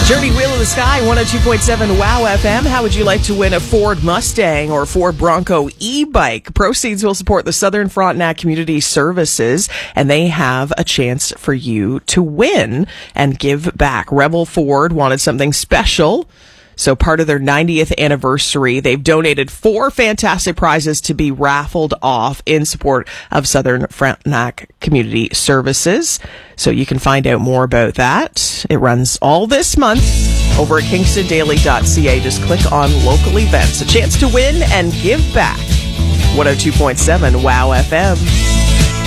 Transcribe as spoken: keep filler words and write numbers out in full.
Journey Wheel of the Sky, one oh two point seven WOW F M. How would you like to win a Ford Mustang or Ford Bronco e-bike? Proceeds will support the Southern Frontenac Community Services, and they have a chance for you to win and give back. Rebel Ford wanted something special. So part of their ninetieth anniversary, they've donated four fantastic prizes to be raffled off in support of Southern Frontenac Community Services. So you can find out more about that. It runs all this month over at kingston daily dot c a. Just click on local events. A chance to win and give back. one oh two point seven WOW F M.